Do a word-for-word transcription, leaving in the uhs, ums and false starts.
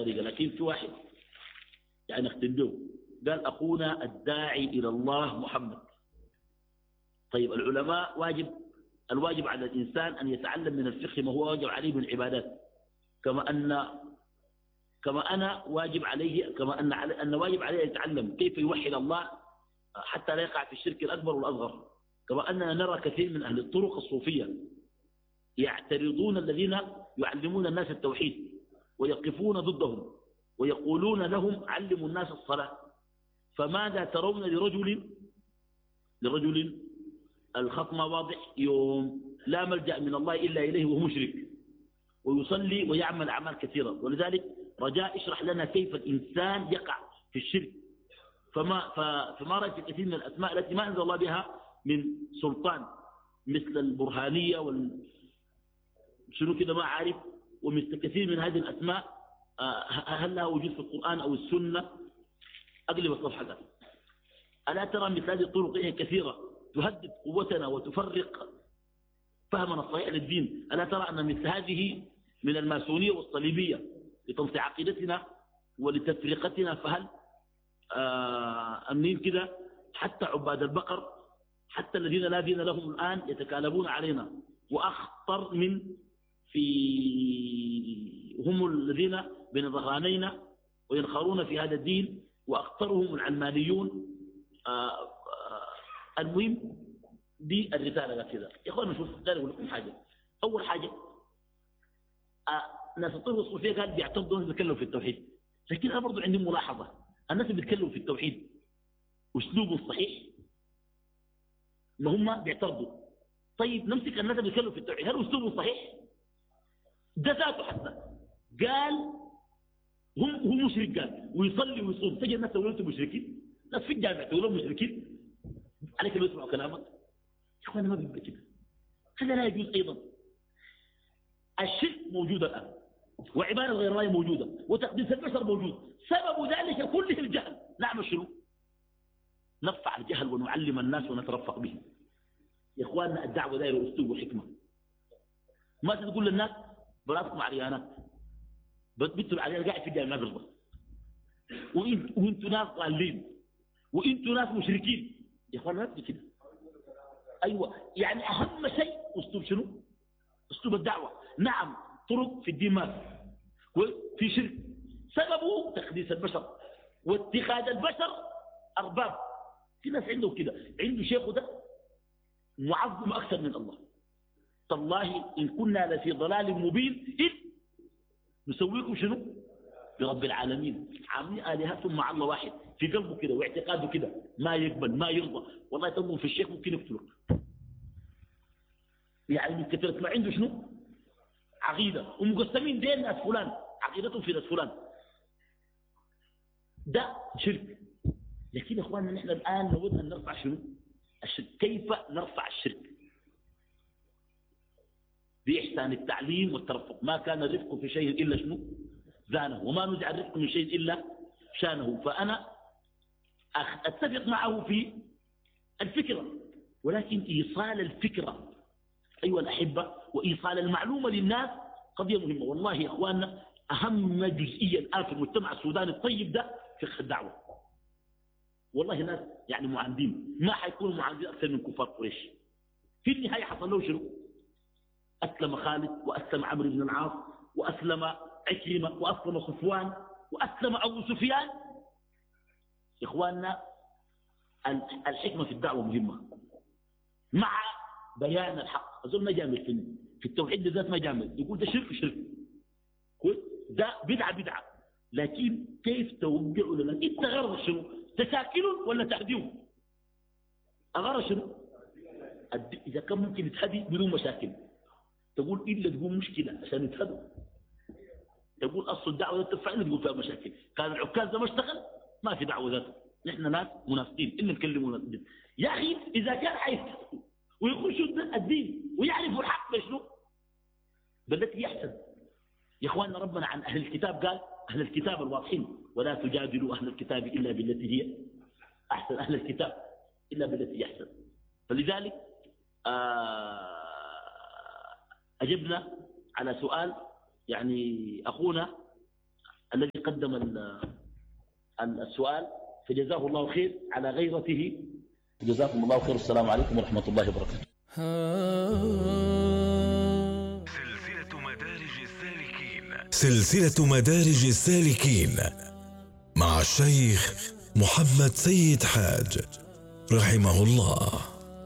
الطريقة، لكن في واحد يعني اختم به قال أخونا الداعي إلى الله محمد. طيب العلماء واجب الواجب على الإنسان أن يتعلم من الفقه ما هو واجب عليه من العبادات، كما أن كما أنا واجب عليه كما أن أن واجب عليه أن يتعلم كيف يوحد الله حتى لا يقع في الشرك الأكبر والأصغر. كما أننا نرى كثير من أهل الطرق الصوفية يعترضون الذين يعلمون الناس التوحيد ويقفون ضدهم ويقولون لهم علموا الناس الصلاة. فماذا ترون لرجل لرجل الخط ما واضح يوم لا ملجأ من الله إلا إليه وهو مشرك ويصلي ويعمل أعمال كثيرة؟ ولذلك رجاء اشرح لنا كيف الإنسان يقع في الشرك. فما, فما رأيت في كثير من الأسماء التي ما أنزل الله بها من سلطان مثل البرهانية وال شنو كده ما عارف، ومثل كثير من هذه الأسماء هل لها وجود في القرآن أو السنة؟ أقلب الصفحة ده. ألا ترى مثل هذه الطرق كثيرة تهدد قوتنا وتفرق فهمنا الصحيح للدين؟ ألا ترى أن مثل هذه من الماسونية والصليبية لتنصيع عقيدتنا ولتفرقتنا؟ فهل آه أمنين كده حتى عباد البقر، حتى الذين لا دين لهم الآن يتكالبون علينا، وأخطر من في هم الذين بين ظهرانينا وينخرون في هذا الدين، وأخطرهم العلمانيون. آه آه المهم دي الرسالة كذا يا أخوانا. نشوف داري أقول لكم حاجة. أول حاجة آه ناس الطرق الصوفية قال بيعتقدوا أنهم بيتكلموا في التوحيد، لكن أنا برضو عندي ملاحظة. الناس اللي بيتكلموا في التوحيد أسلوبه صحيح ما هم بيعترضوا. طيب نمسك الناس اللي بيتكلموا في التوحيد، هل أسلوبه صحيح؟ ده ذاته حتى قال هم هم مشرك، قال ويصلي ويصوم. تجي الناس تقول انتم مشركين، ناس في الجامع تقولوا مشركين عليك اللي يسمعوا كلامك. يا اخوانا ما بيبقى كده، هذا لا يجوز. ايضا الشرك موجود الان، وعباده غير الله موجوده، وتقديس البشر موجود. سبب ذلك كله الجهل. نعمل شنو؟ نرفع الجهل ونعلم الناس ونترفق بهم. يا اخواننا الدعوه دايره اسلوب وحكمه. ما تقول للناس براسكم عريانات، بنتوا العريان قاعد في الجامع ما بيرضى، وانتوا ناس ضالين، وانتوا ناس مشركين. يا اخوان ما بدي كده. ايوه يعني اهم شيء اسلوب شنو؟ اسلوب الدعوه. نعم طرق في الدين ما في شرك سببه تقديس البشر واتخاذ البشر ارباب. في ناس عنده كده، عنده شيخه ده معظم اكثر من الله. تالله ان كنا لفي ضلال مبين اذ نسويكم شنو؟ برب العالمين. عاملين آلهتهم مع الله واحد في قلبه كده واعتقاده كده، ما يقبل ما يرضى. والله تنظر في الشيخ ممكن يقتلك. يعني من كثرة ما عنده شنو؟ عقيدة، ومقسمين دين ناس فلان، عقيدتهم في ناس فلان. ده شرك. لكن يا اخواننا نحن الآن نود أن نرفع شنو؟ الشرك. كيف نرفع الشرك؟ بإحسان التعليم والترفق. ما كان الرفق في شيء إلا شنو؟ زانه، وما نزع الرفق من شيء إلا شانه. فأنا أتفق معه في الفكرة، ولكن إيصال الفكرة أيها الأحبة وإيصال المعلومة للناس قضية مهمة. والله يا إخواننا أهم جزئية الآن في المجتمع السوداني الطيب ده فقه الدعوة. والله ناس يعني معاندين، ما حيكونوا معاندين أكثر من كفار قريش. في النهاية حصل له شنو؟ أسلم خالد، وأسلم عمرو بن العاص، وأسلم عكرمة، وأسلم صفوان، وأسلم أبو سفيان. إخواننا الحكمة في الدعوة مهمة مع بيان الحق. أظن ما جامل في, في التوحيد بالذات، ما جامل يقول ده شرك شرك، ده بدعة بدعة، لكن كيف توقعوا لنا؟ انت غرض شنو؟ تساكنوا ولا تهديوا؟ أغرض شنو؟ إذا كان ممكن يتهدي بدون مشاكل تقول إلا تقول مشكلة عشان يتهدوا. تقول أصل الدعوة تفعلنا تقول فيها مشاكل. كان العكاز ده ما اشتغل ما في دعوة ذاته. نحن ناس منافقين إلا نكلموا الدين. يا أخي إذا كان عايز ويخشوا الدين ويعرفوا الحق بشنو بالتي يحسن. يا إخواننا ربنا عن أهل الكتاب قال أهل الكتاب الواضحين ولا تجادلوا أهل الكتاب إلا بالتي هي أحسن. أهل الكتاب إلا بالتي يحسن. فلذلك آه أجبنا على سؤال يعني أخونا الذي قدم السؤال، فجزاه الله خير على غيرته. جزاكم الله خير. السلام عليكم ورحمة الله وبركاته. سلسلة مدارج السالكين سلسلة مدارج السالكين مع الشيخ محمد سيد حاج رحمه الله.